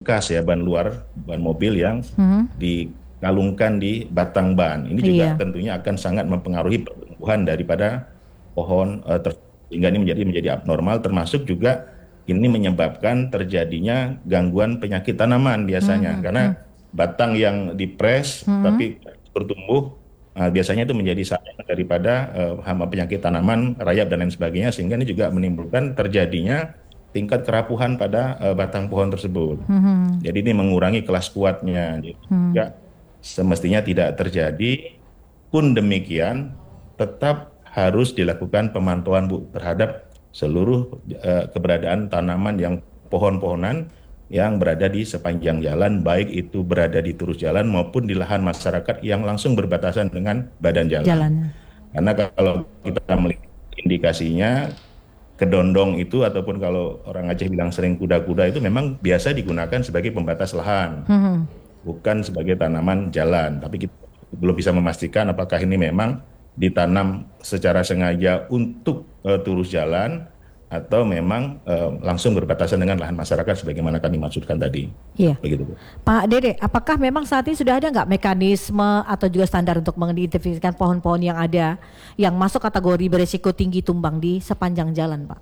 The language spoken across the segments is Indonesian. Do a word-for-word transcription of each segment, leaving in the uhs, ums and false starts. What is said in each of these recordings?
bekas ya, ban luar, ban mobil yang hmm. dikalungkan di batang ban. Ini juga iya. tentunya akan sangat mempengaruhi pertumbuhan daripada pohon uh, ter- sehingga ini menjadi menjadi abnormal, termasuk juga ini menyebabkan terjadinya gangguan penyakit tanaman biasanya hmm. karena hmm. batang yang dipres hmm. tapi bertumbuh uh, biasanya itu menjadi sayang daripada uh, hama penyakit tanaman, rayap dan lain sebagainya, sehingga ini juga menimbulkan terjadinya tingkat kerapuhan pada uh, batang pohon tersebut. Hmm. Jadi ini mengurangi kelas kuatnya. Jadi hmm. juga semestinya tidak terjadi. Pun demikian, tetap harus dilakukan pemantauan Bu terhadap seluruh uh, keberadaan tanaman yang pohon-pohonan yang berada di sepanjang jalan, baik itu berada di turus jalan maupun di lahan masyarakat yang langsung berbatasan dengan badan jalan. jalan. Karena kalau kita melihat indikasinya, kedondong itu ataupun kalau orang Aceh bilang sering kuda-kuda itu memang biasa digunakan sebagai pembatas lahan, hmm. bukan sebagai tanaman jalan. Tapi kita belum bisa memastikan apakah ini memang ditanam secara sengaja untuk uh, turus jalan atau memang uh, langsung berbatasan dengan lahan masyarakat sebagaimana kami maksudkan tadi. Iya. Begitu, Bu. Pak Dede, apakah memang saat ini sudah ada nggak mekanisme atau juga standar untuk mengidentifikasikan pohon-pohon yang ada yang masuk kategori berisiko tinggi tumbang di sepanjang jalan, Pak?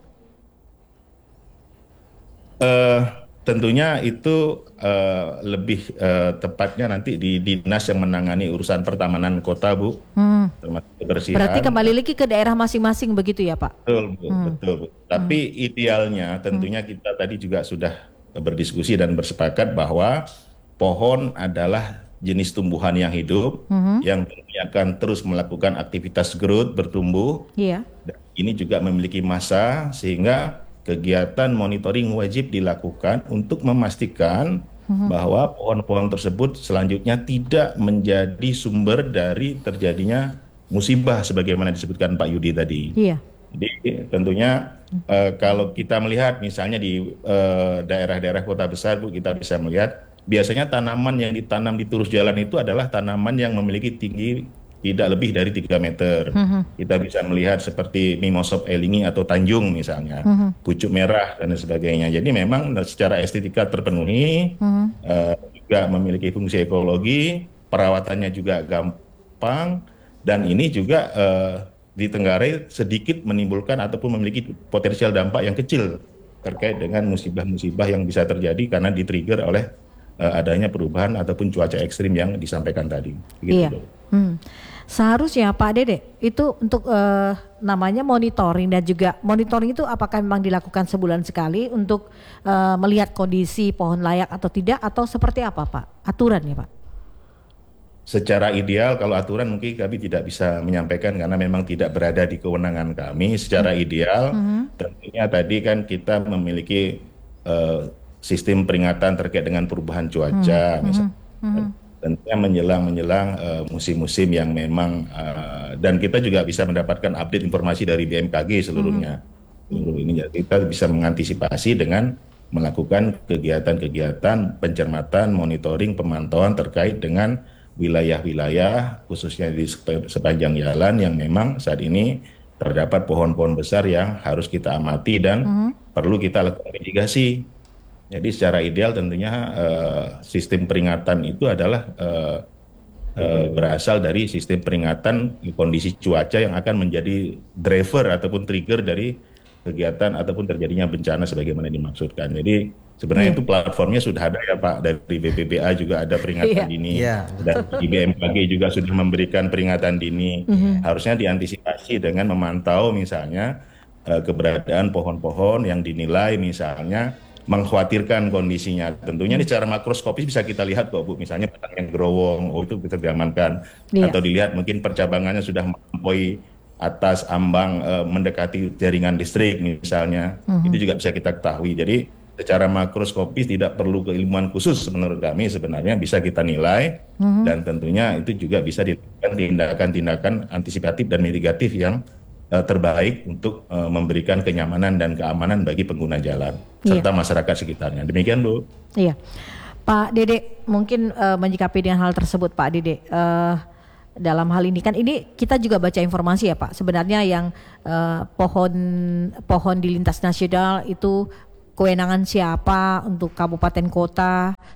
Uh, tentunya itu uh, lebih uh, tepatnya nanti di dinas yang menangani urusan pertamanan kota, Bu. Hmm. Termasuk kebersihan. Berarti kembali lagi ke daerah masing-masing begitu ya, Pak? Betul, Bu. Hmm. Betul, Bu. Tapi hmm. idealnya tentunya hmm. kita tadi juga sudah berdiskusi dan bersepakat bahwa pohon adalah jenis tumbuhan yang hidup, hmm. yang akan terus melakukan aktivitas growth, bertumbuh. Iya. Dan ini juga memiliki masa, sehingga kegiatan monitoring wajib dilakukan untuk memastikan hmm. bahwa pohon-pohon tersebut selanjutnya tidak menjadi sumber dari terjadinya musibah sebagaimana disebutkan Pak Yudi tadi. Iya. Jadi tentunya hmm. uh, kalau kita melihat misalnya di uh, daerah-daerah kota besar, Bu, kita bisa melihat biasanya tanaman yang ditanam di turus jalan itu adalah tanaman yang memiliki tinggi tidak lebih dari tiga meter. Mm-hmm. Kita bisa melihat seperti Mimosop elingi atau Tanjung misalnya, mm-hmm. pucuk merah dan sebagainya. Jadi memang secara estetika terpenuhi, mm-hmm. uh, juga memiliki fungsi ekologi, perawatannya juga gampang, dan ini juga uh, di Tenggarai sedikit menimbulkan ataupun memiliki potensial dampak yang kecil terkait dengan musibah-musibah yang bisa terjadi karena di-trigger oleh uh, adanya perubahan ataupun cuaca ekstrim yang disampaikan tadi. Gitu. Iya. Hmm. Seharusnya Pak Dede itu untuk uh, namanya monitoring, dan juga monitoring itu apakah memang dilakukan sebulan sekali untuk uh, melihat kondisi pohon layak atau tidak, atau seperti apa Pak aturannya, Pak? Secara ideal, kalau aturan mungkin kami tidak bisa menyampaikan karena memang tidak berada di kewenangan kami. Secara hmm. ideal hmm. tentunya tadi kan kita memiliki uh, sistem peringatan terkait dengan perubahan cuaca, hmm. misalnya. Hmm. Tentunya menjelang-menjelang uh, musim-musim yang memang uh, dan kita juga bisa mendapatkan update informasi dari B M K G seluruhnya. Mm-hmm. Seluruh ini kita bisa mengantisipasi dengan melakukan kegiatan-kegiatan pencermatan, monitoring, pemantauan terkait dengan wilayah-wilayah khususnya di sepanjang jalan yang memang saat ini terdapat pohon-pohon besar yang harus kita amati dan mm-hmm. perlu kita lakukan mitigasi. Jadi secara ideal tentunya uh, sistem peringatan itu adalah uh, uh, berasal dari sistem peringatan kondisi cuaca yang akan menjadi driver ataupun trigger dari kegiatan ataupun terjadinya bencana sebagaimana dimaksudkan. Jadi sebenarnya yeah. itu platformnya sudah ada ya Pak, dari B P P A juga ada peringatan yeah. dini, yeah. dan di B M K G juga sudah memberikan peringatan dini. Mm-hmm. Harusnya diantisipasi dengan memantau misalnya uh, keberadaan pohon-pohon yang dinilai misalnya mengkhawatirkan kondisinya. Tentunya ini secara makroskopis bisa kita lihat kok Bu, misalnya batang yang gerowong, oh itu bisa diamankan. Iya. Atau dilihat mungkin percabangannya sudah melampaui atas ambang e, mendekati jaringan listrik misalnya, mm-hmm. itu juga bisa kita ketahui. Jadi secara makroskopis tidak perlu keilmuan khusus menurut kami, sebenarnya bisa kita nilai, mm-hmm. dan tentunya itu juga bisa dilakukan tindakan-tindakan antisipatif dan mitigatif yang terbaik untuk uh, memberikan kenyamanan dan keamanan bagi pengguna jalan serta iya. masyarakat sekitarnya. Demikian Bu. Iya, Pak Dede mungkin uh, menyikapi dengan hal tersebut Pak Dede. Uh, dalam hal ini kan ini kita juga baca informasi ya Pak. Sebenarnya yang uh, pohon pohon di lintas nasional itu kewenangan siapa untuk kabupaten kota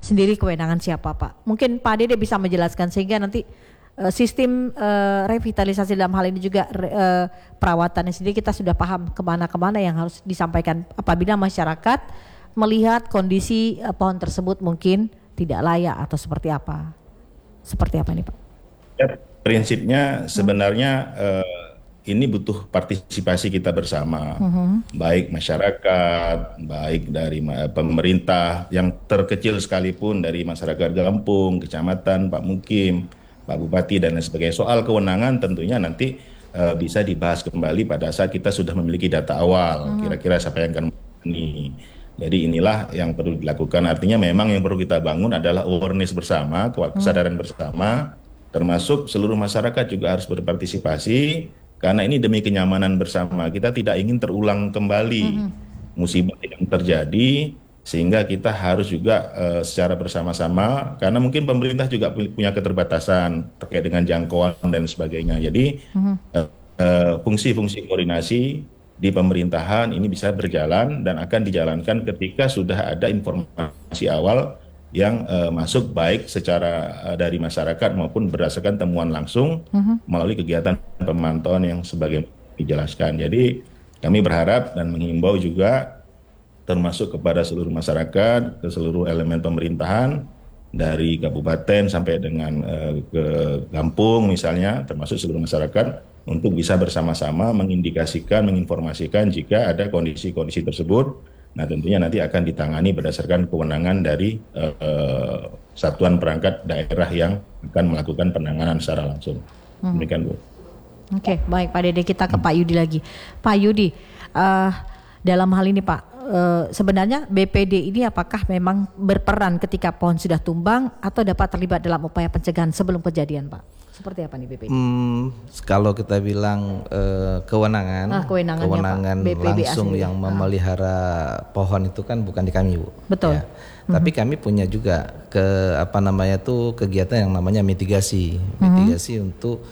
sendiri kewenangan siapa Pak? Mungkin Pak Dede bisa menjelaskan sehingga nanti uh, sistem uh, revitalisasi dalam hal ini juga uh, perawatannya sendiri kita sudah paham kemana-kemana yang harus disampaikan apabila masyarakat melihat kondisi uh, pohon tersebut mungkin tidak layak atau seperti apa? Seperti apa nih Pak? Ya, prinsipnya sebenarnya uh, ini butuh partisipasi kita bersama, uh-huh. baik masyarakat, baik dari pemerintah, yang terkecil sekalipun dari masyarakat kampung, kecamatan, Pak Mukim, Pak Bupati dan lain sebagainya. Soal kewenangan tentunya nanti uh, bisa dibahas kembali pada saat kita sudah memiliki data awal, uh-huh. kira-kira siapa yang akan ini. Jadi inilah yang perlu dilakukan. Artinya memang yang perlu kita bangun adalah awareness bersama, kesadaran uh-huh. bersama, termasuk seluruh masyarakat juga harus berpartisipasi. Karena ini demi kenyamanan bersama, kita tidak ingin terulang kembali mm-hmm. musibah yang terjadi, sehingga kita harus juga uh, secara bersama-sama, karena mungkin pemerintah juga punya keterbatasan terkait dengan jangkauan dan sebagainya. Jadi mm-hmm. uh, uh, fungsi-fungsi koordinasi di pemerintahan ini bisa berjalan dan akan dijalankan ketika sudah ada informasi awal yang uh, masuk baik secara uh, dari masyarakat maupun berdasarkan temuan langsung uh-huh. melalui kegiatan pemantauan yang sebagai dijelaskan. Jadi kami berharap dan menghimbau juga termasuk kepada seluruh masyarakat, ke seluruh elemen pemerintahan dari kabupaten sampai dengan uh, ke kampung misalnya, termasuk seluruh masyarakat untuk bisa bersama-sama mengindikasikan, menginformasikan jika ada kondisi-kondisi tersebut. Nah tentunya nanti akan ditangani berdasarkan kewenangan dari uh, uh, satuan perangkat daerah yang akan melakukan penanganan secara langsung. Hmm. Demikian Bu. Oke, okay, baik Pak Dede, kita ke hmm. Pak Yudi lagi. Pak Yudi, uh, dalam hal ini Pak, uh, sebenarnya B P D ini apakah memang berperan ketika pohon sudah tumbang atau dapat terlibat dalam upaya pencegahan sebelum kejadian Pak? Seperti apa nih B P D? Hmm, kalau kita bilang uh, kewenangan, ah, kewenangan B P D langsung yang ah. memelihara pohon itu kan bukan di kami Bu. Betul. Ya. Mm-hmm. Tapi kami punya juga ke apa namanya tuh kegiatan yang namanya mitigasi, mm-hmm. mitigasi untuk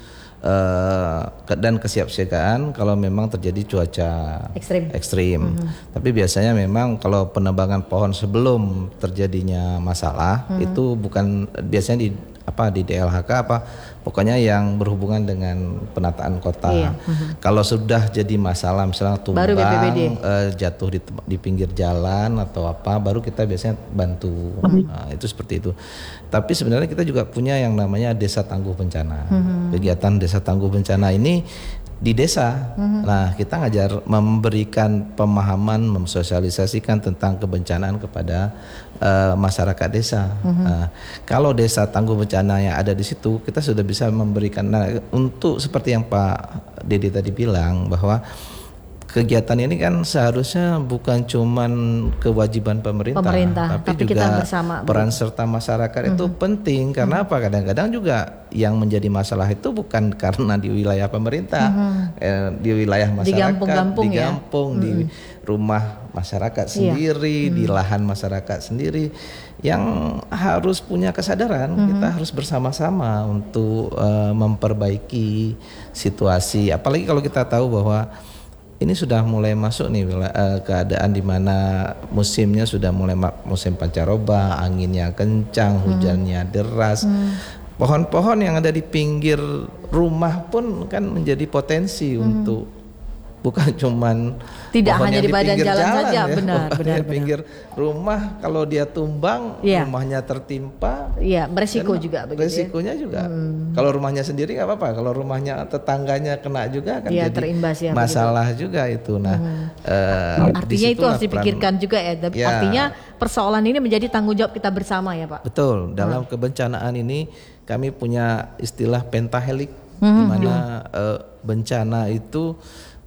uh, dan kesiapsiagaan kalau memang terjadi cuaca ekstrim. ekstrim. Mm-hmm. Tapi biasanya memang kalau penebangan pohon sebelum terjadinya masalah mm-hmm. itu bukan biasanya di apa di D L H K apa pokoknya yang berhubungan dengan penataan kota. Iya. Uh-huh. Kalau sudah jadi masalah misalnya tumbang uh, jatuh di, di pinggir jalan atau apa baru kita biasanya bantu. Uh-huh. Nah, itu seperti itu. Tapi sebenarnya kita juga punya yang namanya desa tangguh bencana. Uh-huh. Kegiatan desa tangguh bencana ini di desa. Uh-huh. Nah, kita ngajar memberikan pemahaman, mensosialisasikan tentang kebencanaan kepada uh, masyarakat desa. Uh-huh. Nah, kalau desa tangguh bencana yang ada di situ, kita sudah bisa memberikan. Nah, untuk seperti yang Pak Dede tadi bilang bahwa kegiatan ini kan seharusnya bukan cuman kewajiban pemerintah, pemerintah tapi, tapi juga kita bersama, peran serta masyarakat mm-hmm. itu penting. Karena mm-hmm. apa? Kadang-kadang juga yang menjadi masalah itu bukan karena di wilayah pemerintah, mm-hmm. eh, di wilayah masyarakat, di kampung-kampung, di, kampung, ya? di rumah masyarakat sendiri, yeah. di mm-hmm. lahan masyarakat sendiri, yang harus punya kesadaran. Mm-hmm. Kita harus bersama-sama untuk uh, memperbaiki situasi. Apalagi kalau kita tahu bahwa ini sudah mulai masuk nih uh, keadaan di mana musimnya sudah mulai musim pancaroba, anginnya kencang, hujannya hmm. deras. Hmm. Pohon-pohon yang ada di pinggir rumah pun kan menjadi potensi hmm. untuk bukan cuman tidak hanya di badan jalan, jalan saja, ya. benar, benar, di pinggir benar. Rumah kalau dia tumbang, ya. rumahnya tertimpa, iya, beresiko juga begitu. Resikonya ya? juga. Hmm. Kalau rumahnya sendiri nggak apa-apa, kalau rumahnya tetangganya kena juga kan ya, jadi terimbas ya, masalah begitu. juga itu. Nah, hmm. uh, artinya itu harus dipikirkan peran, juga ya. ya. Artinya persoalan ini menjadi tanggung jawab kita bersama ya Pak. Betul. Dalam hmm. kebencanaan ini kami punya istilah pentahelik, hmm. di mana uh, bencana itu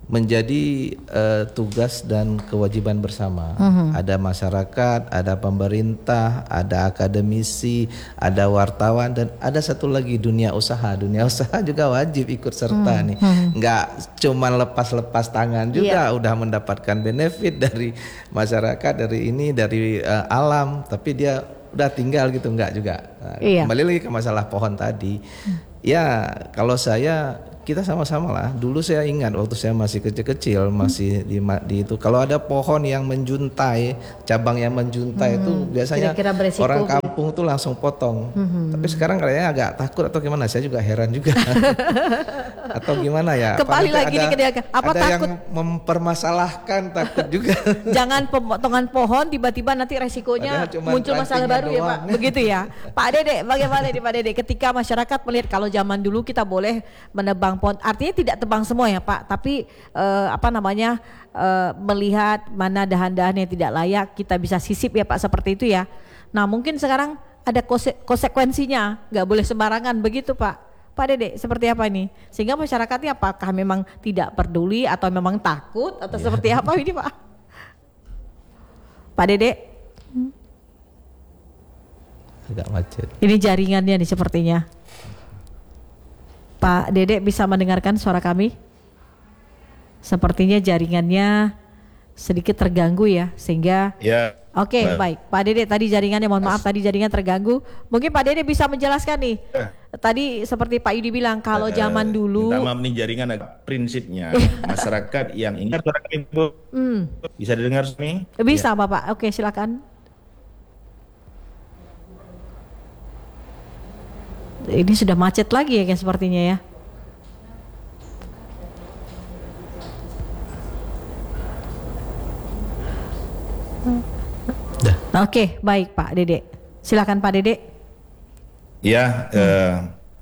menjadi uh, tugas dan kewajiban bersama. Uh-huh. Ada masyarakat, ada pemerintah, ada akademisi, ada wartawan, dan ada satu lagi dunia usaha. Dunia usaha juga wajib ikut serta uh-huh. nih. Nggak cuma lepas-lepas tangan juga, yeah. udah mendapatkan benefit dari masyarakat, dari ini, dari uh, alam, tapi dia udah tinggal gitu, enggak juga. Nah, yeah. Kembali lagi ke masalah pohon tadi. Uh. Ya, kalau saya kita sama-sama lah. Dulu saya ingat waktu saya masih kecil-kecil, masih di, di itu. Kalau ada pohon yang menjuntai, cabang yang menjuntai hmm. itu biasanya kira-kira orang kampung tuh langsung potong. Hmm. Tapi sekarang kayaknya agak takut atau gimana? Saya juga heran juga. Atau gimana ya? Kembali lagi ada, nih ke apa ada takut? Yang mempermasalahkan takut juga. Jangan pemotongan pohon tiba-tiba nanti resikonya muncul masalah baru doang. Ya Pak. Begitu ya. Pak Dede, bagaimana nih Pak Dede? Ketika masyarakat melihat kalau zaman dulu kita boleh menebang pohon, artinya tidak tebang semua ya Pak, tapi eh, apa namanya eh, melihat mana dahan-dahan yang tidak layak kita bisa sisip ya Pak, seperti itu ya. Nah mungkin sekarang ada konse konsekuensinya, nggak boleh sembarangan begitu Pak. Pak Dede seperti apa ini? Sehingga masyarakatnya apakah memang tidak peduli atau memang takut atau ya. Seperti apa ini Pak? Pak Dede? Agak macet. Ini jaringannya nih sepertinya. Pak Dede bisa mendengarkan suara kami? Sepertinya jaringannya sedikit terganggu ya, sehingga ya. Oke, okay, baik. Pak Dede tadi jaringannya, mohon maaf tadi jaringan terganggu. Mungkin Pak Dede bisa menjelaskan nih. Ya. Tadi seperti Pak Yudi bilang kalau uh, zaman dulu. Minta maaf nih jaringan agak prinsipnya masyarakat yang ingat suara kami Bu. Hmm. Bisa didengar nih? Bisa ya. Bapak. Oke, silakan. Ini sudah macet lagi ya kayak sepertinya ya. Oke, okay, baik Pak Dede. Silakan Pak Dede. Ya, hmm. eh,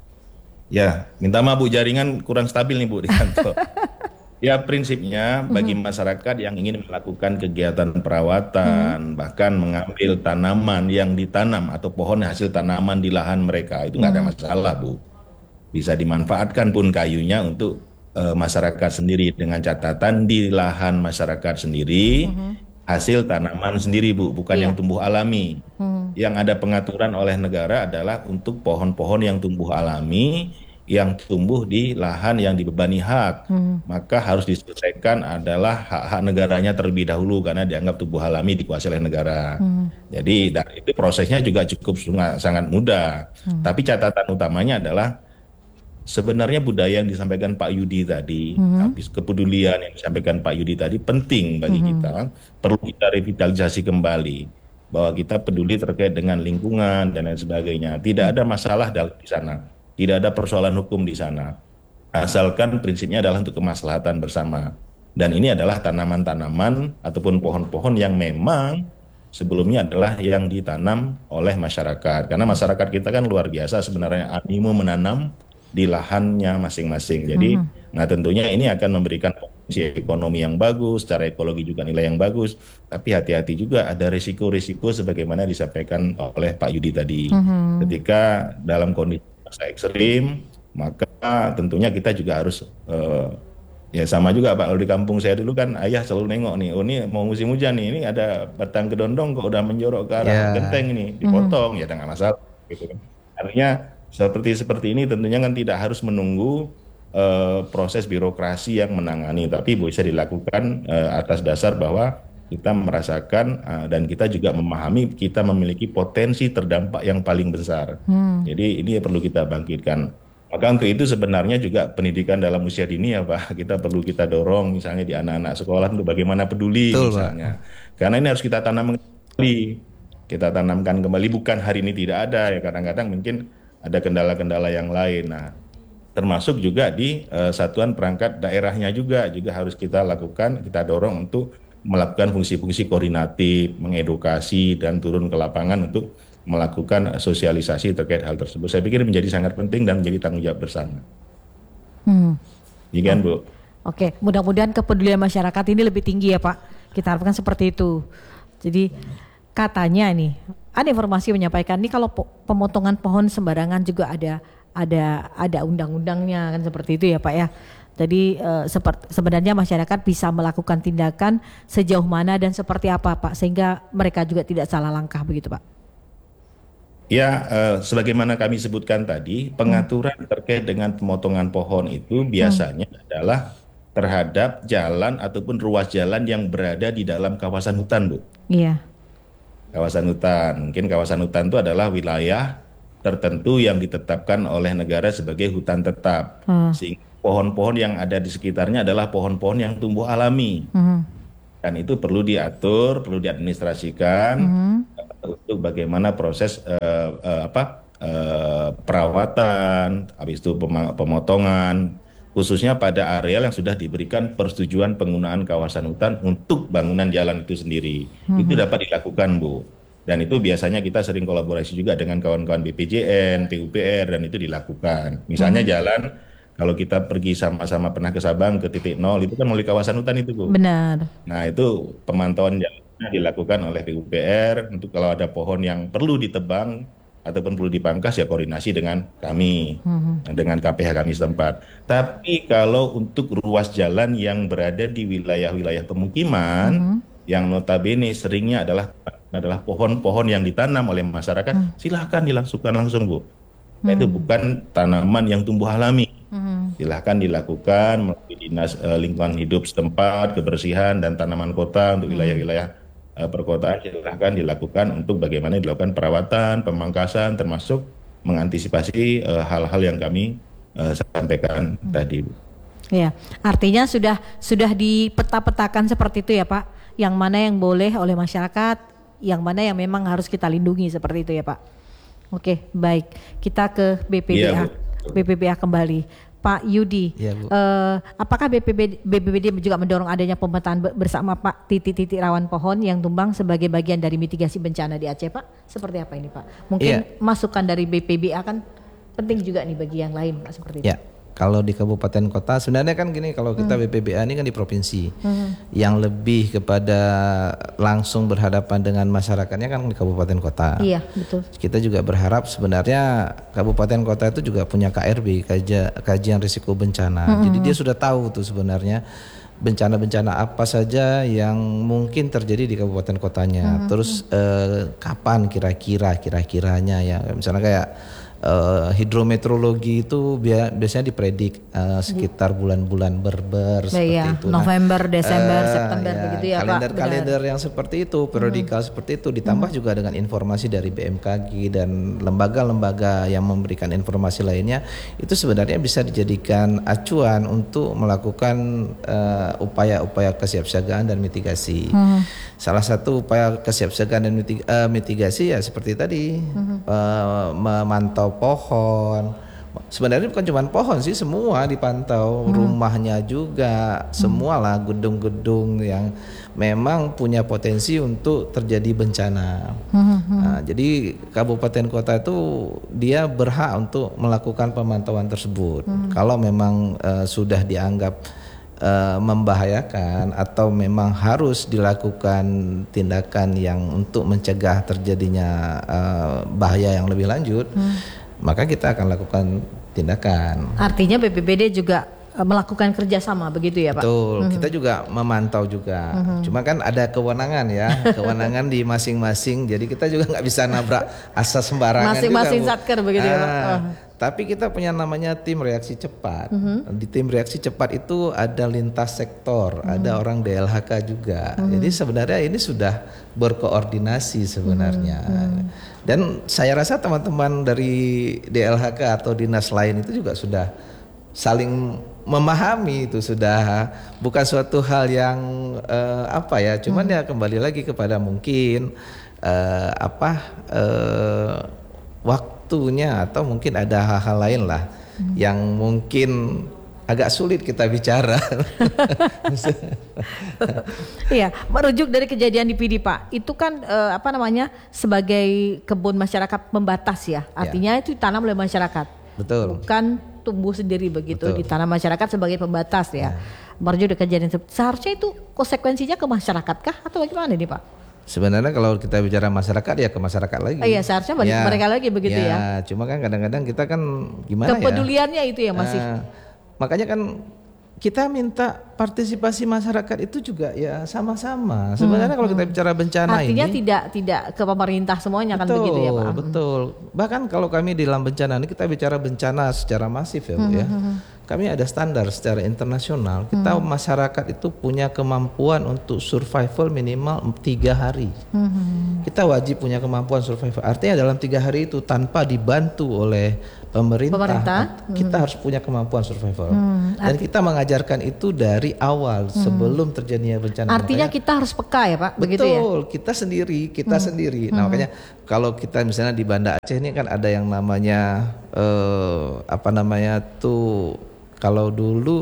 ya, minta maaf Bu, jaringan kurang stabil nih Bu di kantor. Ya, prinsipnya bagi hmm. masyarakat yang ingin melakukan kegiatan perawatan, hmm. bahkan mengambil tanaman yang ditanam atau pohon hasil tanaman di lahan mereka, itu nggak hmm. ada masalah Bu. Bisa dimanfaatkan pun kayunya untuk uh, masyarakat sendiri dengan catatan di lahan masyarakat sendiri, hmm. hasil tanaman sendiri Bu, bukan yeah. yang tumbuh alami. Hmm. Yang ada pengaturan oleh negara adalah untuk pohon-pohon yang tumbuh alami, yang tumbuh di lahan yang dibebani hak, hmm. maka harus diselesaikan adalah hak-hak negaranya terlebih dahulu karena dianggap tumbuh alami dikuasai oleh negara. Hmm. Jadi itu prosesnya juga cukup sangat mudah. Hmm. Tapi catatan utamanya adalah sebenarnya budaya yang disampaikan Pak Yudi tadi, hmm. habis kepedulian yang disampaikan Pak Yudi tadi penting bagi hmm. kita, perlu kita revitalisasi kembali bahwa kita peduli terkait dengan lingkungan dan lain sebagainya. Tidak ada masalah dalam di sana. Tidak ada persoalan hukum di sana, asalkan prinsipnya adalah untuk kemaslahatan bersama. Dan ini adalah tanaman-tanaman ataupun pohon-pohon yang memang sebelumnya adalah yang ditanam oleh masyarakat. Karena masyarakat kita kan luar biasa sebenarnya animo menanam di lahannya masing-masing. Jadi, uh-huh. nah tentunya ini akan memberikan potensi ekonomi yang bagus, secara ekologi juga nilai yang bagus. Tapi hati-hati juga ada risiko-risiko sebagaimana disampaikan oleh Pak Yudi tadi. Uh-huh. Ketika dalam kondisi masa ekstrim, maka tentunya kita juga harus uh, ya sama juga Pak, kalau di kampung saya dulu kan ayah selalu nengok nih, oh ini mau musim hujan nih, ini ada batang kedondong kok udah menjorok ke arah yeah. genteng ini, dipotong, mm-hmm. ya nggak masalah gitu kan. Artinya seperti seperti ini tentunya kan tidak harus menunggu uh, proses birokrasi yang menangani, tapi bisa dilakukan uh, atas dasar bahwa kita merasakan uh, dan kita juga memahami kita memiliki potensi terdampak yang paling besar. Hmm. Jadi ini perlu kita bangkitkan. Maka untuk itu sebenarnya juga pendidikan dalam usia dini ya Pak, kita perlu kita dorong misalnya di anak-anak sekolah untuk bagaimana peduli. Betul, misalnya. Pak. Karena ini harus kita tanam kembali. Kita tanamkan kembali, bukan hari ini tidak ada ya, kadang-kadang mungkin ada kendala-kendala yang lain. Nah, termasuk juga di uh, satuan perangkat daerahnya juga juga harus kita lakukan, kita dorong untuk melakukan fungsi-fungsi koordinatif, mengedukasi dan turun ke lapangan untuk melakukan sosialisasi terkait hal tersebut. Saya pikir menjadi sangat penting dan menjadi tanggung jawab bersama. Hmm. Iya kan, Bu? Oke, mudah-mudahan kepedulian masyarakat ini lebih tinggi ya Pak. Kita harapkan seperti itu. Jadi katanya nih, ada informasi menyampaikan nih kalau po pemotongan pohon sembarangan juga ada ada ada undang-undangnya kan seperti itu ya Pak ya. Jadi uh, seperti, sebenarnya masyarakat bisa melakukan tindakan sejauh mana dan seperti apa Pak, sehingga mereka juga tidak salah langkah begitu Pak. Ya, uh, sebagaimana kami sebutkan tadi, pengaturan hmm. terkait dengan pemotongan pohon itu biasanya hmm. adalah terhadap jalan ataupun ruas jalan yang berada di dalam kawasan hutan, Bu. Iya. Kawasan hutan, mungkin kawasan hutan itu adalah wilayah tertentu yang ditetapkan oleh negara sebagai hutan tetap. Hmm. Sehingga pohon-pohon yang ada di sekitarnya adalah pohon-pohon yang tumbuh alami. Mhm. Dan itu perlu diatur, perlu diadministrasikan Mhm. untuk bagaimana proses eh, eh, apa eh, perawatan, habis itu pema- pemotongan, khususnya pada areal yang sudah diberikan persetujuan penggunaan kawasan hutan untuk bangunan jalan itu sendiri. Itu dapat dilakukan, Bu. Dan itu biasanya kita sering kolaborasi juga dengan kawan-kawan B P J N, P U P R, dan itu dilakukan. Misalnya jalan, kalau kita pergi sama-sama pernah ke Sabang ke titik nol, itu kan melalui kawasan hutan itu, Bu. Benar. Nah, itu pemantauan jalannya dilakukan oleh P U P R untuk kalau ada pohon yang perlu ditebang ataupun perlu dipangkas ya koordinasi dengan kami, dengan K P H kami setempat. Tapi kalau untuk ruas jalan yang berada di wilayah-wilayah pemukiman yang notabene seringnya adalah adalah pohon-pohon yang ditanam oleh masyarakat, silahkan dilangsungkan langsung, Bu. Nah, itu bukan tanaman yang tumbuh alami. Silahkan dilakukan melalui dinas eh, lingkungan hidup setempat, kebersihan dan tanaman kota untuk wilayah-wilayah eh, perkotaan, silahkan dilakukan untuk bagaimana dilakukan perawatan, pemangkasan, termasuk mengantisipasi eh, hal-hal yang kami eh, sampaikan tadi, Bu. Ya, artinya sudah sudah dipeta-petakan seperti itu ya Pak. Yang mana yang boleh oleh masyarakat, yang mana yang memang harus kita lindungi seperti itu ya Pak. Oke, baik. Kita ke B P B A. Iya, Bu. B P B A kembali. Pak Yudi, Iya, Bu. eh, apakah B P B D, B P B D juga mendorong adanya pemetaan be- bersama Pak titik-titik rawan pohon yang tumbang sebagai bagian dari mitigasi bencana di Aceh, Pak? Seperti apa ini, Pak? Mungkin Iya. masukan dari B P B A kan penting juga nih bagi yang lain, Pak, seperti itu. Ya, kalau di kabupaten kota sebenarnya kan gini, kalau kita B P B A ini kan di provinsi, yang lebih kepada langsung berhadapan dengan masyarakatnya kan di kabupaten kota. Iya, betul. Kita juga berharap sebenarnya kabupaten kota itu juga punya K R B, kaja- kajian risiko bencana. Jadi dia sudah tahu tuh sebenarnya bencana-bencana apa saja yang mungkin terjadi di kabupaten kotanya. Terus eh, kapan kira-kira kira-kiranya ya, misalnya kayak eh, hidrometeorologi itu bia- biasanya dipredik eh, sekitar bulan-bulan berber seperti Iya, itu. Nah, November, Desember, eh, September ya, begitu ya, Pak. kalender-kalender yang seperti itu, periodikal seperti itu, ditambah juga dengan informasi dari B M K G dan lembaga-lembaga yang memberikan informasi lainnya, itu sebenarnya bisa dijadikan acuan untuk melakukan eh, upaya-upaya kesiapsiagaan dan mitigasi. Salah satu upaya kesiapsiagaan dan mitig- eh, mitigasi ya seperti tadi, eh, memantau pohon. Sebenarnya bukan cuma pohon sih, semua dipantau, rumahnya juga, semualah gedung-gedung yang memang punya potensi untuk terjadi bencana. Nah, jadi kabupaten kota itu dia berhak untuk melakukan pemantauan tersebut. Kalau memang eh, sudah dianggap eh, membahayakan atau memang harus dilakukan tindakan yang untuk mencegah terjadinya eh, bahaya yang lebih lanjut, maka kita akan lakukan tindakan. Artinya B P B D juga eh, melakukan kerjasama begitu ya Pak? Betul, kita juga memantau juga. Cuma kan ada kewenangan ya, kewenangan di masing-masing. Jadi kita juga nggak bisa nabrak asal sembarangan. Masing-masing juga, Bu. satker begitu ya, Pak? Ah, Oh. Tapi kita punya namanya tim reaksi cepat. Di tim reaksi cepat itu ada lintas sektor, ada orang D L H K juga. Jadi sebenarnya ini sudah berkoordinasi sebenarnya. Dan saya rasa teman-teman dari D L H K atau dinas lain itu juga sudah saling memahami, itu sudah bukan suatu hal yang eh, apa ya, cuman ya kembali lagi kepada mungkin eh, apa eh, waktunya atau mungkin ada hal-hal lain lah yang mungkin agak sulit kita bicara. Iya, merujuk dari kejadian di P D Pak, itu kan eh, apa namanya sebagai kebun masyarakat pembatas ya, artinya itu ditanam oleh masyarakat, Betul. bukan tumbuh sendiri begitu, Betul. ditanam masyarakat sebagai pembatas ya. Merujuk dari kejadian tersebut. Seharusnya itu konsekuensinya ke masyarakat kah atau bagaimana nih Pak? Sebenarnya kalau kita bicara masyarakat ya ke masyarakat lagi. Oh iya, seharusnya balik ke mereka lagi begitu ya. Cuma kan kadang-kadang kita kan gimana ya? Kepeduliannya itu ya masih. Nah, makanya kan kita minta partisipasi masyarakat itu juga ya sama-sama. Sebenarnya kalau kita bicara bencana Artinya ini, tidak tidak ke pemerintah semuanya kan betul, begitu ya Pak? betul. Bahkan kalau kami di dalam bencana ini kita bicara bencana secara masif ya, Bu ya. kami ada standar secara internasional. Kita hmm. masyarakat itu punya kemampuan untuk survival minimal tiga hari. Hmm. Kita wajib punya kemampuan survival. Artinya dalam tiga hari itu tanpa dibantu oleh pemerintah, pemerintah. kita hmm. harus punya kemampuan survival. Hmm. Dan Arti... kita mengajarkan itu dari awal hmm. sebelum terjadinya bencana. Artinya makanya, kita harus peka ya Pak, begitu ya? Betul, kita sendiri, kita hmm. sendiri. Nah hmm. makanya kalau kita misalnya di Banda Aceh ini kan ada yang namanya eh, apa namanya tuh kalau dulu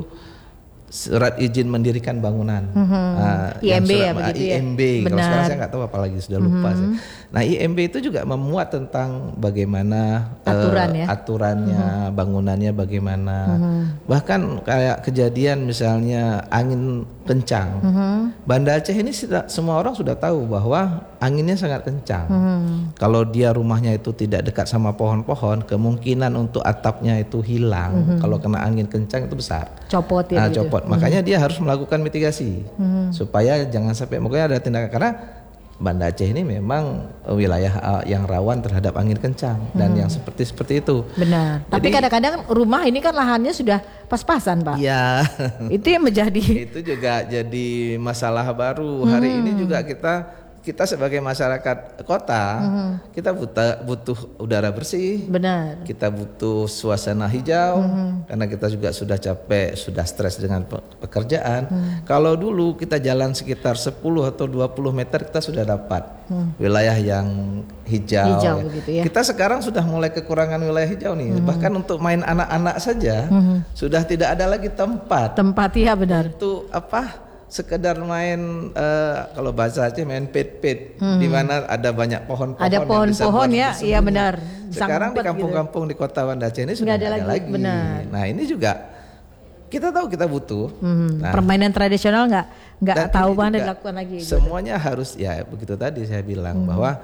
surat izin mendirikan bangunan, mm-hmm. uh, I M B surat, ya begitu ya. I M B. Kalau sekarang saya nggak tahu apalagi sudah lupa. Mm-hmm. Nah I M B itu juga memuat tentang bagaimana aturan uh, ya? aturannya, mm-hmm. bangunannya bagaimana. Mm-hmm. Bahkan kayak kejadian misalnya angin kencang. Mm-hmm. Banda Aceh ini sudah, semua orang sudah tahu bahwa anginnya sangat kencang. Mm-hmm. Kalau dia rumahnya itu tidak dekat sama pohon-pohon, kemungkinan untuk atapnya itu hilang. Mm-hmm. Kalau kena angin kencang itu besar. Copot ya. Nah, copot. Mm-hmm. Makanya dia harus melakukan mitigasi mm-hmm. supaya jangan sampai makanya ada tindakan karena Banda Aceh ini memang wilayah yang rawan terhadap angin kencang dan hmm. yang seperti seperti itu. Benar. Jadi, tapi kadang-kadang rumah ini kan lahannya sudah pas-pasan, Pak. Iya. Itu yang menjadi. Itu juga jadi masalah baru. Hmm. Hari ini juga kita kita sebagai masyarakat kota, hmm. kita butuh, butuh udara bersih. Benar. Kita butuh suasana hijau hmm. karena kita juga sudah capek, sudah stres dengan pekerjaan. Hmm. Kalau dulu kita jalan sekitar sepuluh atau dua puluh meter kita sudah dapat hmm. wilayah yang hijau. Hijau ya. begitu ya. Kita sekarang sudah mulai kekurangan wilayah hijau nih. Hmm. Bahkan untuk main anak-anak saja hmm. sudah tidak ada lagi tempat. Tempat ya benar. Itu apa? Sekedar main uh, kalau bahasa Aceh main pit-pit hmm. di mana ada banyak pohon-pohon. Ada pohon-pohon ya, iya benar. Sekarang di kampung-kampung gitu. Di kota Banda Aceh ini sudah ada, ada lagi. Benar. Nah ini juga kita tahu kita butuh. Hmm. Nah, permainan tradisional nggak nggak tahu mana dilakukan lagi. Semuanya gitu. Harus ya begitu tadi saya bilang hmm. bahwa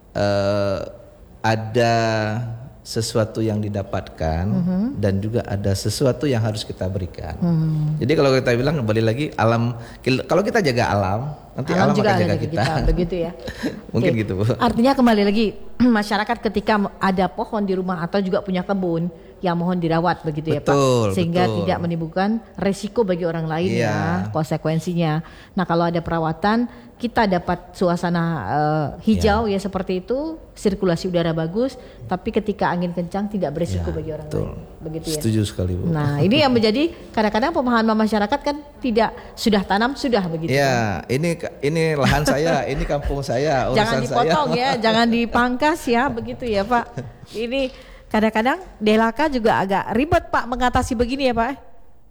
uh, ada sesuatu yang didapatkan uh-huh. dan juga ada sesuatu yang harus kita berikan. Uh-huh. Jadi kalau kita bilang kembali lagi alam, kalau kita jaga alam, nanti alam, alam juga akan jaga kita. kita. Begitu ya. Mungkin okay. gitu Bu. Artinya kembali lagi masyarakat ketika ada pohon di rumah atau juga punya kebun yang mohon dirawat begitu ya betul, Pak, sehingga betul. tidak menimbulkan resiko bagi orang lain yeah. ya konsekuensinya. Nah kalau ada perawatan kita dapat suasana uh, hijau yeah. ya seperti itu, sirkulasi udara bagus, tapi ketika angin kencang tidak beresiko yeah, bagi orang betul. lain, begitu ya. Setuju sekali Bu. Nah ini yang menjadi kadang-kadang pemahaman masyarakat kan tidak sudah tanam sudah begitu. Ya yeah, kan? ini ini lahan saya, ini kampung saya, urusan jangan dipotong saya. ya, jangan dipangkas ya, begitu ya Pak. Ini kadang-kadang D L H K juga agak ribet Pak mengatasi begini ya Pak.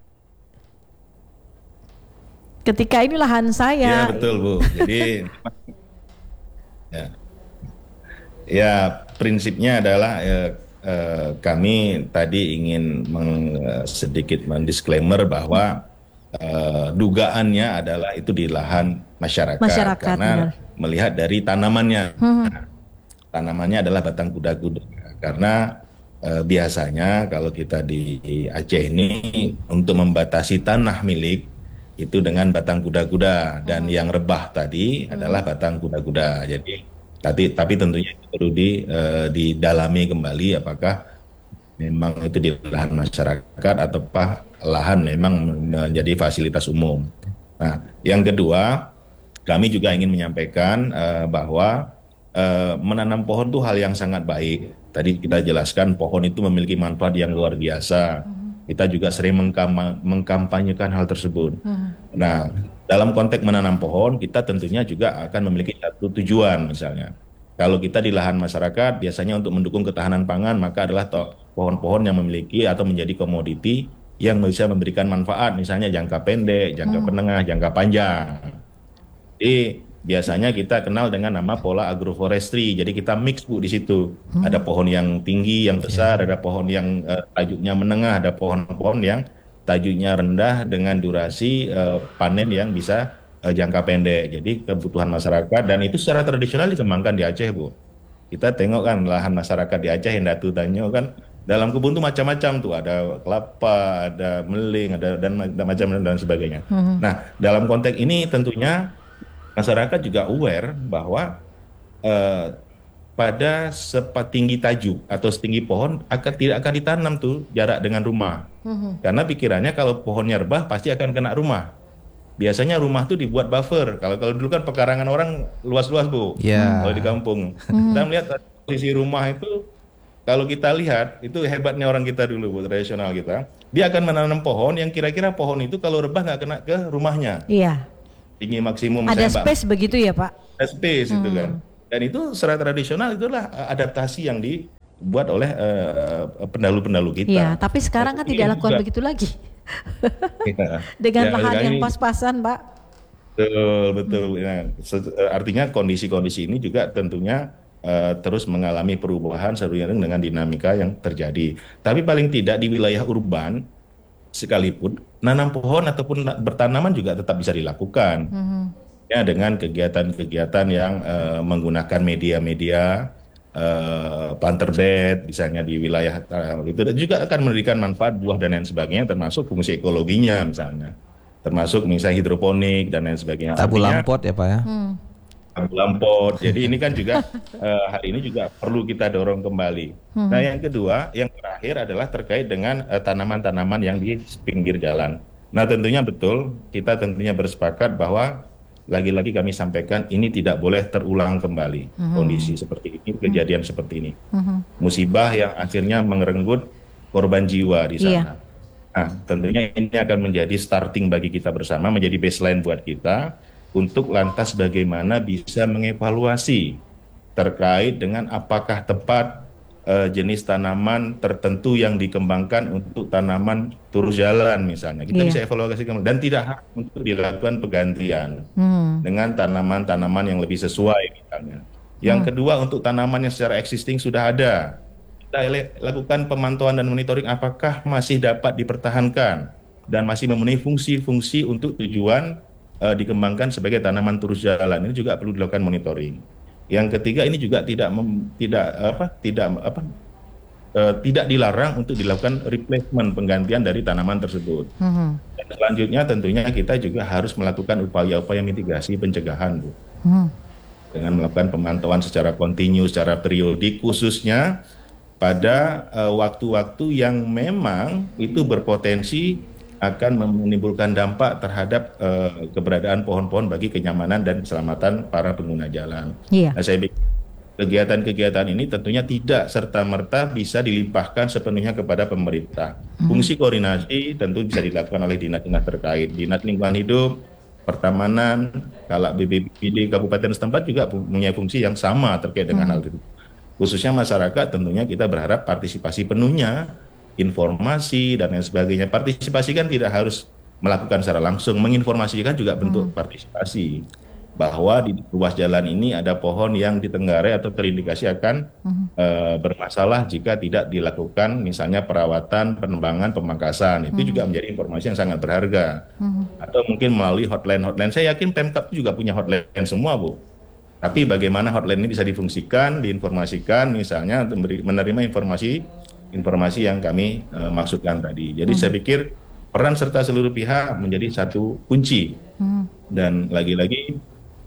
Ketika ini lahan saya. Ya betul Bu. Jadi ya, ya prinsipnya adalah ya, eh, kami tadi ingin meng, sedikit mendisklaimer bahwa eh, dugaannya adalah itu di lahan masyarakat, masyarakat karena benar. Melihat dari tanamannya. Hmm. Nah, tanamannya adalah batang kuda-kuda karena Eh, biasanya kalau kita di Aceh ini untuk membatasi tanah milik itu dengan batang kuda-kuda dan hmm. yang rebah tadi hmm. adalah batang kuda-kuda. Jadi tapi tapi tentunya perlu di eh, didalami kembali apakah memang itu di lahan masyarakat ataukah lahan memang menjadi fasilitas umum. Nah, yang kedua kami juga ingin menyampaikan eh, bahwa eh, menanam pohon itu hal yang sangat baik. Tadi kita jelaskan pohon itu memiliki manfaat yang luar biasa. Hmm. Kita juga sering mengkam- mengkampanyekan hal tersebut. Hmm. Nah, dalam konteks menanam pohon, kita tentunya juga akan memiliki satu tujuan misalnya. Kalau kita di lahan masyarakat, biasanya untuk mendukung ketahanan pangan, maka adalah to- pohon-pohon yang memiliki atau menjadi komoditi yang bisa memberikan manfaat, misalnya jangka pendek, jangka hmm. menengah, jangka panjang. Jadi, biasanya kita kenal dengan nama pola agroforestry. Jadi kita mix Bu di situ. Hmm. Ada pohon yang tinggi, yang besar, ada pohon yang uh, tajuknya menengah, ada pohon-pohon yang tajuknya rendah dengan durasi uh, panen yang bisa uh, jangka pendek. Jadi kebutuhan masyarakat dan itu secara tradisional dikembangkan di Aceh Bu. Kita tengok kan lahan masyarakat di Aceh yang Datu Tanyo kan dalam kebun tuh macam-macam tuh, ada kelapa, ada meling, ada dan macam-macam dan sebagainya. Hmm. Nah, dalam konteks ini tentunya masyarakat juga aware bahwa eh, pada setinggi tajuk atau setinggi pohon akan tidak akan ditanam tuh jarak dengan rumah. Mhm. Karena pikirannya kalau pohonnya rebah pasti akan kena rumah. Biasanya rumah tuh dibuat buffer. Kalau kalau dulu kan pekarangan orang luas-luas Bu. Ya. Kalau di kampung. Kita melihat posisi rumah itu, kalau kita lihat itu hebatnya orang kita dulu Bu, tradisional kita. Dia akan menanam pohon yang kira-kira pohon itu kalau rebah nggak kena ke rumahnya. Iya. Tinggi maksimum Ada misalnya, Pak, space begitu ya Pak? ada space itu kan. Dan itu secara tradisional itulah uh, adaptasi yang dibuat oleh uh, pendahulu-pendahulu kita. Iya, tapi sekarang kan Tapi tidak ini lakukan juga- begitu lagi. Ya, Dengan ya, lahan yang ini- pas-pasan Pak. Betul, betul. Nah, se- eh, artinya kondisi-kondisi ini juga tentunya eh, terus mengalami perubahan seiring dengan dinamika yang terjadi. Tapi paling tidak di wilayah urban sekalipun nanam pohon ataupun na- bertanaman juga tetap bisa dilakukan. Ya, dengan kegiatan-kegiatan yang eh, menggunakan media-media eh, planter bed misalnya di wilayah eh, itu, dan juga akan memberikan manfaat buah dan lain sebagainya, termasuk fungsi ekologinya misalnya, termasuk misalnya hidroponik dan lain sebagainya. Tabu Artinya, lampot ya Pak ya. tabu lampot. Jadi ini kan juga eh, hal ini juga perlu kita dorong kembali. Nah, yang kedua, yang terakhir adalah terkait dengan eh, tanaman-tanaman yang di pinggir jalan. Nah, tentunya betul, kita tentunya bersepakat bahwa lagi-lagi kami sampaikan ini tidak boleh terulang kembali kondisi seperti ini, kejadian seperti ini. Musibah yang akhirnya merenggut korban jiwa di sana. Iya. Nah, tentunya ini akan menjadi starting bagi kita bersama, menjadi baseline buat kita untuk lantas bagaimana bisa mengevaluasi terkait dengan apakah tepat eh, jenis tanaman tertentu yang dikembangkan untuk tanaman turus jalan misalnya. Kita Iya. bisa evaluasi kembali dan tidak harus untuk dilakukan penggantian Hmm. dengan tanaman-tanaman yang lebih sesuai misalnya. Yang kedua, untuk tanaman yang secara existing sudah ada, kita le- lakukan pemantauan dan monitoring apakah masih dapat dipertahankan dan masih memenuhi fungsi-fungsi untuk tujuan eh, dikembangkan sebagai tanaman turus jalan. Ini juga perlu dilakukan monitoring. Yang ketiga, ini juga tidak mem- tidak apa tidak apa eh, tidak dilarang untuk dilakukan replacement, penggantian dari tanaman tersebut. Mhm. Dan selanjutnya tentunya kita juga harus melakukan upaya-upaya mitigasi pencegahan, Bu. Mhm. Dengan melakukan pemantauan secara kontinu, secara periodik, khususnya pada eh, waktu-waktu yang memang itu berpotensi akan menimbulkan dampak terhadap eh, keberadaan pohon-pohon bagi kenyamanan dan keselamatan para pengguna jalan. Iya. Nah, saya pikir kegiatan-kegiatan ini tentunya tidak serta-merta bisa dilimpahkan sepenuhnya kepada pemerintah. Fungsi koordinasi tentu bisa dilakukan oleh dinas-dinas terkait, dinas lingkungan hidup, pertamanan, kalau B P B D kabupaten setempat juga punya fungsi yang sama terkait dengan hal itu. Khususnya masyarakat, tentunya kita berharap partisipasi penuhnya, informasi dan lain sebagainya. Partisipasi kan tidak harus melakukan secara langsung, menginformasikan juga bentuk partisipasi. Bahwa di ruas jalan ini ada pohon yang ditenggarai atau terindikasi akan eh, bermasalah jika tidak dilakukan misalnya perawatan, penebangan, pemangkasan. Itu juga menjadi informasi yang sangat berharga. Atau mungkin melalui hotline-hotline. Saya yakin Pemkab juga punya hotline semua, Bu. Tapi bagaimana hotline ini bisa difungsikan, diinformasikan misalnya untuk memberi- menerima informasi informasi yang kami eh, maksudkan tadi. Jadi saya pikir peran serta seluruh pihak menjadi satu kunci. Dan lagi-lagi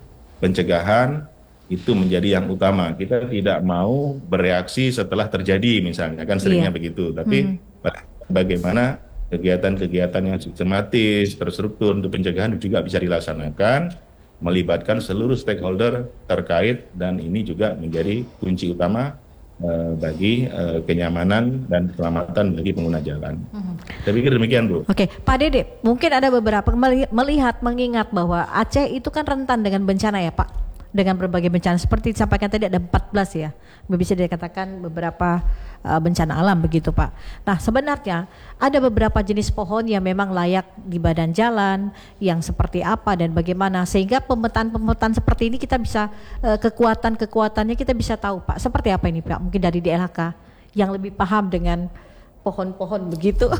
pencegahan itu menjadi yang utama. Kita tidak mau bereaksi setelah terjadi misalnya, kan seringnya Iya. begitu. Tapi bagaimana kegiatan-kegiatan yang sistematis, terstruktur untuk pencegahan juga bisa dilaksanakan, melibatkan seluruh stakeholder terkait, dan ini juga menjadi kunci utama eh, bagi eh, kenyamanan dan keselamatan bagi pengguna jalan. Saya pikir demikian, Bu. Oke, Pak Dede, mungkin ada beberapa meli- melihat, mengingat bahwa Aceh itu kan rentan dengan bencana ya Pak, dengan berbagai bencana seperti disampaikan tadi ada empat belas ya, bisa dikatakan beberapa uh, bencana alam begitu Pak. Nah sebenarnya ada beberapa jenis pohon yang memang layak di badan jalan, yang seperti apa dan bagaimana, sehingga pemetaan-pemetaan seperti ini kita bisa uh, kekuatan-kekuatannya kita bisa tahu Pak. Seperti apa ini Pak? Mungkin dari D L H K yang lebih paham dengan pohon-pohon begitu.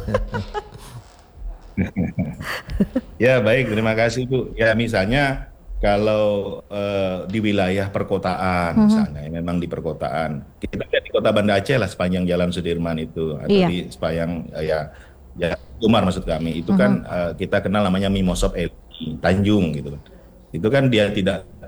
Ya, baik, terima kasih, Bu. Ya, misalnya kalau eh, di wilayah perkotaan misalnya, yang memang di perkotaan, kita lihat di Kota Banda Aceh lah sepanjang Jalan Sudirman itu, atau Iya. di sepanjang eh, ya ya Umar maksud kami, itu kan eh, kita kenal namanya Mimosop Eli Tanjung gitu. Itu kan dia tidak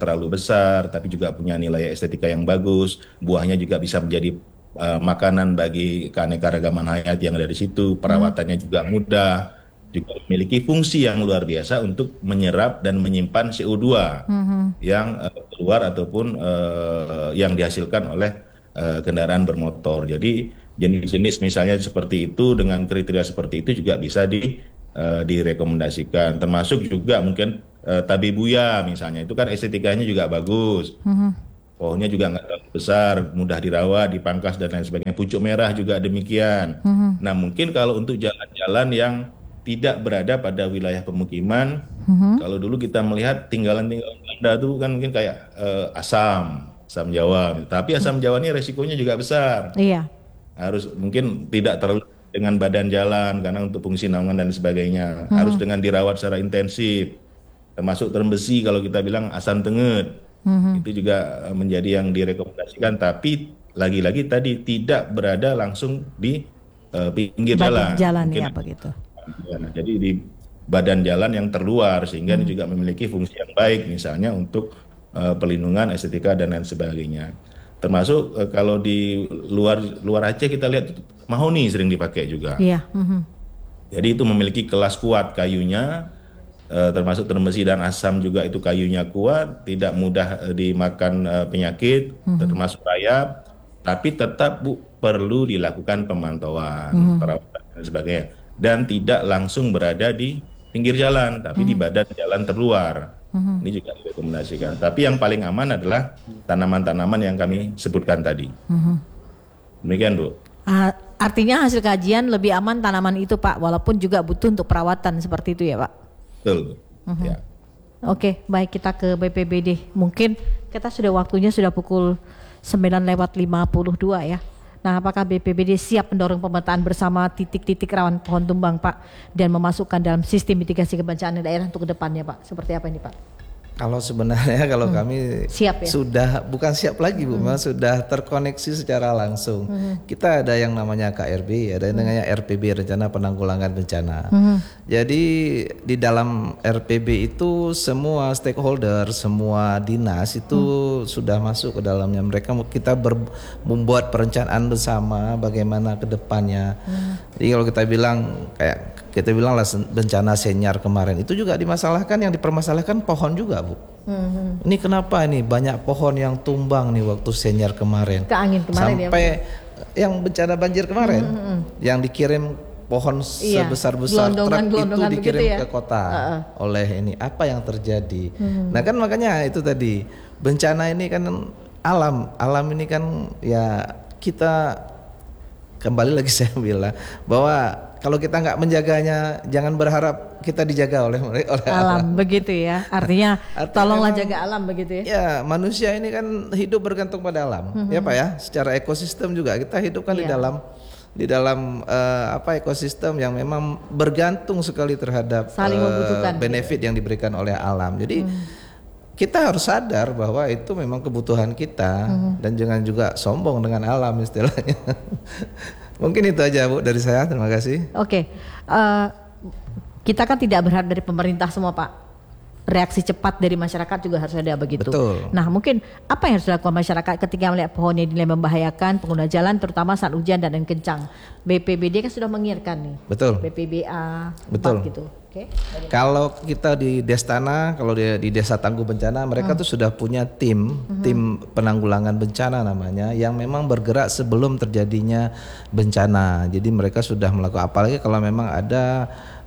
terlalu besar, tapi juga punya nilai estetika yang bagus. Buahnya juga bisa menjadi uh, makanan bagi keanekaragaman hayat yang ada di situ. Perawatannya juga mudah, juga memiliki fungsi yang luar biasa untuk menyerap dan menyimpan C O dua Mhm. yang uh, keluar ataupun uh, yang dihasilkan oleh uh, kendaraan bermotor. Jadi jenis-jenis misalnya seperti itu dengan kriteria seperti itu juga bisa di uh, direkomendasikan. Termasuk juga mungkin uh, tabebuya misalnya, itu kan estetikanya juga bagus. Mhm. Pohonnya juga nggak terlalu besar, mudah dirawat, dipangkas dan lain sebagainya. Pucuk merah juga demikian. Mhm. Nah mungkin kalau untuk jalan-jalan yang tidak berada pada wilayah pemukiman, Mhm. kalau dulu kita melihat tinggalan-tinggalan Belanda itu kan mungkin kayak eh, asam, asam Jawa. Tapi asam Jawa ini resikonya juga besar. Iya. Harus mungkin tidak terlalu dengan badan jalan karena untuk fungsi naungan dan sebagainya. Harus dengan dirawat secara intensif. Termasuk term besi kalau kita bilang asam tenget. Mhm. Itu juga eh, menjadi yang direkomendasikan. Tapi lagi-lagi tadi tidak berada langsung di eh, pinggir Badan jalan. jalan Mungkin ya begitu. Ya, nah, jadi di badan jalan yang terluar sehingga ini juga memiliki fungsi yang baik misalnya untuk uh, pelindungan estetika dan lain sebagainya. Termasuk uh, kalau di luar luar Aceh kita lihat mahoni sering dipakai juga. Iya. Mhm. Jadi itu memiliki kelas kuat kayunya, uh, termasuk term besi dan asam juga itu kayunya kuat, tidak mudah uh, dimakan uh, penyakit, termasuk rayap, tapi tetap Bu perlu dilakukan pemantauan, perawatan dan sebagainya. Dan tidak langsung berada di pinggir jalan, tapi di badan jalan terluar. Ini juga direkomendasikan. Tapi yang paling aman adalah tanaman-tanaman yang kami sebutkan tadi. Demikian Bu. Ah, artinya hasil kajian lebih aman tanaman itu Pak, walaupun juga butuh untuk perawatan seperti itu ya Pak. Betul. Ya. Oke, baik kita ke B P B D. Mungkin kita sudah waktunya sudah pukul sembilan lewat lima puluh dua ya. Nah, apakah B P B D siap mendorong pemetaan bersama titik-titik rawan pohon tumbang Pak dan memasukkan dalam sistem mitigasi kebencanaan daerah untuk kedepannya Pak? Seperti apa ini Pak? Kalau sebenarnya kalau Hmm. kami Siap ya? sudah bukan siap lagi Bu, memang sudah terkoneksi secara langsung. Kita ada yang namanya K R B, ada yang namanya R P B, Rencana Penanggulangan Bencana. Jadi di dalam R P B itu semua stakeholder, semua dinas itu sudah masuk ke dalamnya. Mereka kita ber, membuat perencanaan bersama bagaimana ke depannya. Jadi kalau kita bilang kayak kita bilang lah bencana Senyar kemarin itu juga dimasalahkan, yang dipermasalahkan pohon juga Bu. Hmm. Ini kenapa ini banyak pohon yang tumbang nih waktu Senyar kemarin. Ke angin kemarin ya, Sampai yang bencana banjir kemarin, yang dikirim pohon Iya, sebesar-besar truk itu gelondongan-gelondongan dikirim begitu ya. ke kota Uh-uh. oleh ini. Apa yang terjadi? Nah kan makanya itu tadi bencana ini kan alam, alam ini kan ya kita kembali lagi saya bilang bahwa kalau kita nggak menjaganya, jangan berharap kita dijaga oleh oleh Alam begitu ya. Artinya Artinya tolonglah memang- jaga alam begitu ya. Ya, manusia ini kan hidup bergantung pada alam, ya Pak ya. Secara ekosistem juga kita hidup kan di Iya. dalam di dalam eh, apa ekosistem yang memang bergantung sekali terhadap Saling eh, membutuhkan. benefit yang diberikan oleh alam. Jadi kita harus sadar bahwa itu memang kebutuhan kita dan jangan juga sombong dengan alam istilahnya. Mungkin itu aja Bu dari saya. Terima kasih. Oke, eh, kita kan tidak berharap dari pemerintah semua Pak. Reaksi cepat dari masyarakat juga harus ada begitu. Betul. Nah, mungkin apa yang harus dilakukan masyarakat ketika melihat pohon yang dinilai membahayakan pengguna jalan, terutama saat hujan dan angin kencang? B P B D kan sudah mengirimkan nih. Betul. B P B A Betul. empat gitu. Oke. Kalau kita di Destana, kalau di, di Desa Tangguh Bencana, mereka tuh sudah punya tim, tim penanggulangan bencana namanya, yang memang bergerak sebelum terjadinya bencana. Jadi mereka sudah melakukan, apalagi kalau memang ada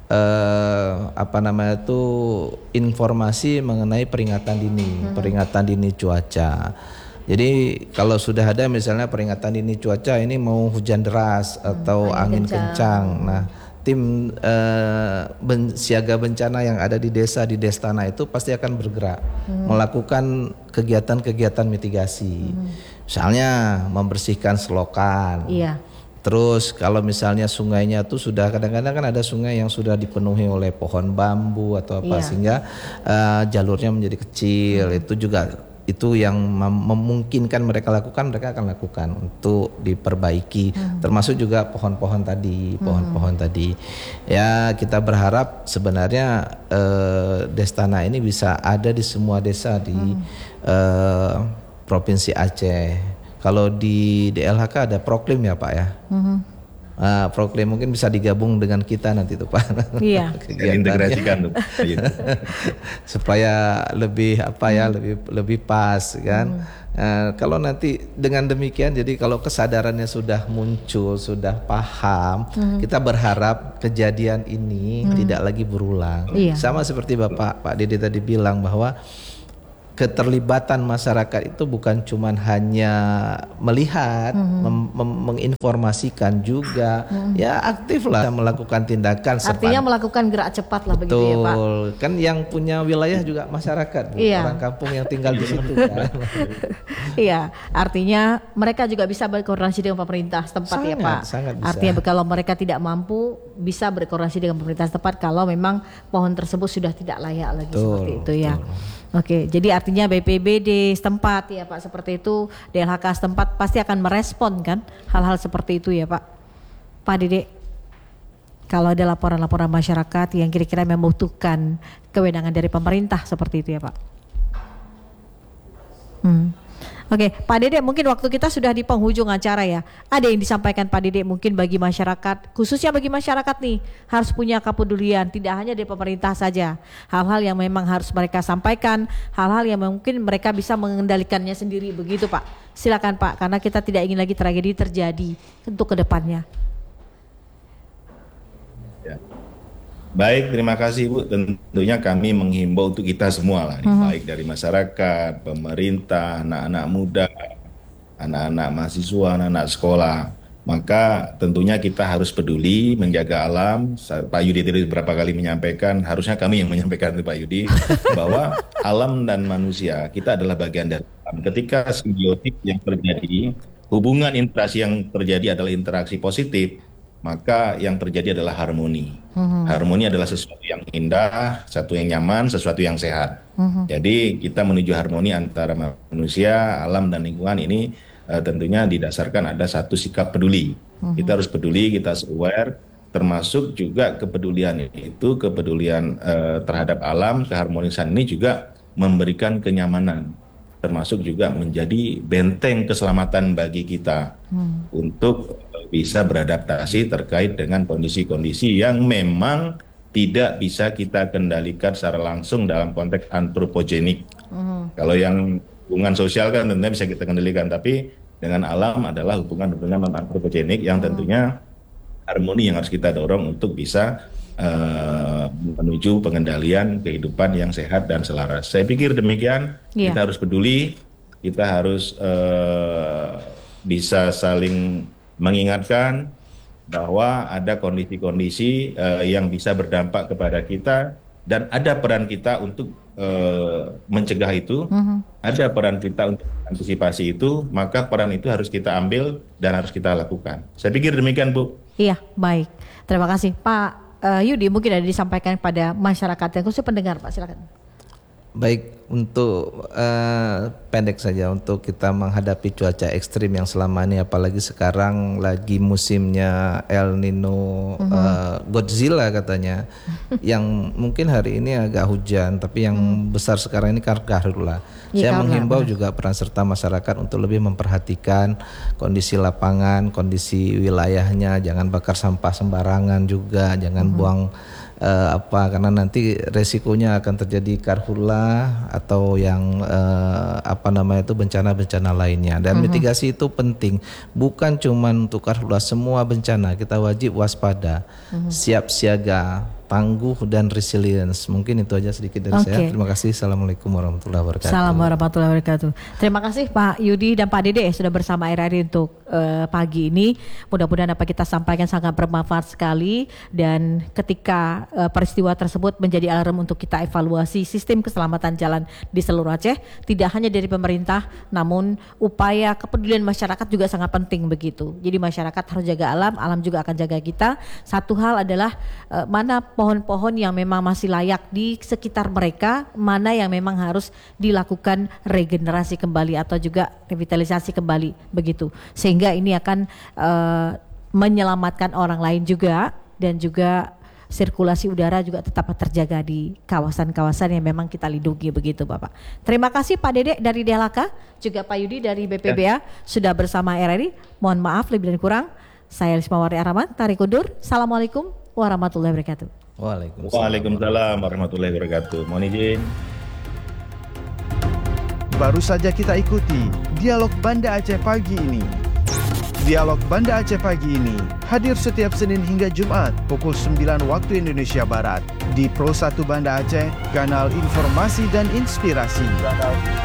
eh, apa namanya itu informasi mengenai peringatan dini, peringatan dini cuaca. Jadi kalau sudah ada misalnya peringatan dini cuaca ini mau hujan deras atau angin angin kencang. kencang, nah tim eh, ben, siaga bencana yang ada di desa di Destana itu pasti akan bergerak melakukan kegiatan-kegiatan mitigasi, misalnya membersihkan selokan. Iya. Terus kalau misalnya sungainya tuh sudah kadang-kadang kan ada sungai yang sudah dipenuhi oleh pohon bambu atau apa Iya. sehingga eh, jalurnya menjadi kecil, itu juga itu yang mem- memungkinkan mereka lakukan, mereka akan lakukan untuk diperbaiki, hmm. termasuk juga pohon-pohon tadi, pohon-pohon hmm. tadi. Ya kita berharap sebenarnya eh, Destana ini bisa ada di semua desa di hmm. eh, Provinsi Aceh. Kalau di D L H K ada Proklim ya Pak ya. Hmm. Uh, Proklim mungkin bisa digabung dengan kita nanti tuh Pak. Iya. Integrasikan tuh. Supaya lebih apa ya, hmm. lebih lebih pas kan. Hmm. Uh, kalau nanti dengan demikian, jadi kalau kesadarannya sudah muncul, sudah paham, hmm. kita berharap kejadian ini hmm. tidak lagi berulang. Iya. Sama seperti Bapak Pak Dede tadi bilang bahwa keterlibatan masyarakat itu bukan cuma hanya melihat, mm-hmm. mem- mem- menginformasikan juga, mm-hmm. ya aktif lah melakukan tindakan. Artinya sepan- melakukan gerak cepat lah. Betul. Begitu ya Pak. Kan yang punya wilayah juga masyarakat, Bu. Iya. Orang kampung yang tinggal di situ. Kan? Iya, artinya mereka juga bisa berkoordinasi dengan pemerintah setempat sangat, ya Pak. Sangat bisa. Artinya kalau mereka tidak mampu bisa berkoordinasi dengan pemerintah setempat kalau memang pohon tersebut sudah tidak layak lagi. Betul, seperti itu ya. Betul. Oke, jadi artinya B P B D setempat ya Pak seperti itu, D L H K setempat pasti akan merespon kan hal-hal seperti itu ya Pak. Pak Dede, kalau ada laporan-laporan masyarakat yang kira-kira membutuhkan kewenangan dari pemerintah seperti itu ya Pak. Hmm. Oke, Pak Dede, mungkin waktu kita sudah di penghujung acara ya. Ada yang disampaikan Pak Dede mungkin bagi masyarakat, khususnya bagi masyarakat nih, harus punya kepedulian, tidak hanya dari pemerintah saja. Hal-hal yang memang harus mereka sampaikan, hal-hal yang mungkin mereka bisa mengendalikannya sendiri, begitu Pak. Silakan Pak, karena kita tidak ingin lagi tragedi terjadi untuk kedepannya. Ya. Baik, terima kasih Bu. Tentunya kami menghimbau untuk kita semua lah, hmm. baik dari masyarakat, pemerintah, anak-anak muda, anak-anak mahasiswa, anak-anak sekolah. Maka tentunya kita harus peduli menjaga alam. Pak Yudi tadi beberapa kali menyampaikan, harusnya kami yang menyampaikan itu Pak Yudi, bahwa alam dan manusia kita adalah bagian dari alam. Ketika simbiotik yang terjadi, hubungan interaksi yang terjadi adalah interaksi positif, maka yang terjadi adalah harmoni. Uh-huh. Harmoni adalah sesuatu yang indah, sesuatu yang nyaman, sesuatu yang sehat. Uh-huh. Jadi kita menuju harmoni antara manusia, alam, dan lingkungan ini uh, tentunya didasarkan ada satu sikap peduli. Uh-huh. Kita harus peduli, kita harus aware, termasuk juga kepedulian itu, kepedulian uh, terhadap alam, keharmonisan ini juga memberikan kenyamanan, termasuk juga menjadi benteng keselamatan bagi kita uh-huh. untuk bisa beradaptasi terkait dengan kondisi-kondisi yang memang tidak bisa kita kendalikan secara langsung dalam konteks antropogenik. Mm. Kalau yang hubungan sosial kan tentunya bisa kita kendalikan, tapi dengan alam adalah hubungan-hubungan antropogenik yang tentunya harmoni yang harus kita dorong untuk bisa uh, menuju pengendalian kehidupan yang sehat dan selaras. Saya pikir demikian, yeah. Kita harus peduli, kita harus uh, bisa saling mengingatkan bahwa ada kondisi-kondisi uh, yang bisa berdampak kepada kita dan ada peran kita untuk uh, mencegah itu, uh-huh. ada peran kita untuk antisipasi itu, maka peran itu harus kita ambil dan harus kita lakukan. Saya pikir demikian Bu. Iya, baik. Terima kasih Pak uh, Yudi, mungkin ada disampaikan pada masyarakat yang khusus pendengar Pak, silakan. Baik, untuk uh, pendek saja untuk kita menghadapi cuaca ekstrim yang selama ini, apalagi sekarang lagi musimnya El Nino, uh-huh. uh, Godzilla katanya, yang mungkin hari ini agak hujan, tapi yang hmm. besar sekarang ini karhutla. Ya, Saya menghimbau benar. juga peran serta masyarakat untuk lebih memperhatikan kondisi lapangan, kondisi wilayahnya, jangan bakar sampah sembarangan juga, jangan uh-huh. buang Uh, apa karena nanti resikonya akan terjadi karhutla atau yang uh, apa namanya itu bencana-bencana lainnya, dan uh-huh. mitigasi itu penting, bukan cuma untuk karhutla, semua bencana kita wajib waspada, uh-huh. siap siaga, tangguh, dan resilience. Mungkin itu aja sedikit dari okay. saya. Terima kasih. Assalamualaikum warahmatullahi wabarakatuh. Assalamualaikum warahmatullahi wabarakatuh. Terima kasih Pak Yudi dan Pak Dede sudah bersama R R I untuk uh, pagi ini. Mudah-mudahan apa kita sampaikan sangat bermanfaat sekali, dan ketika uh, peristiwa tersebut menjadi alarm untuk kita evaluasi sistem keselamatan jalan di seluruh Aceh, tidak hanya dari pemerintah, namun upaya kepedulian masyarakat juga sangat penting begitu. Jadi masyarakat harus jaga alam, alam juga akan jaga kita. Satu hal adalah uh, mana pohon-pohon yang memang masih layak di sekitar mereka, mana yang memang harus dilakukan regenerasi kembali atau juga revitalisasi kembali begitu. Sehingga ini akan uh, menyelamatkan orang lain juga, dan juga sirkulasi udara juga tetap terjaga di kawasan-kawasan yang memang kita lindungi begitu Bapak. Terima kasih Pak Dedek dari D L H K, juga Pak Yudi dari B P B A ya. Sudah bersama R R I. Mohon maaf lebih dan kurang. Saya Lismawati Arahman, tarik undur. Assalamualaikum warahmatullahi wabarakatuh. Waalaikumsalam. Waalaikumsalam warahmatullahi wabarakatuh. Mohon izin. Baru saja kita ikuti dialog Banda Aceh pagi ini. Dialog Banda Aceh pagi ini hadir setiap Senin hingga Jumat pukul sembilan waktu Indonesia Barat di Pro satu Banda Aceh, kanal informasi dan inspirasi.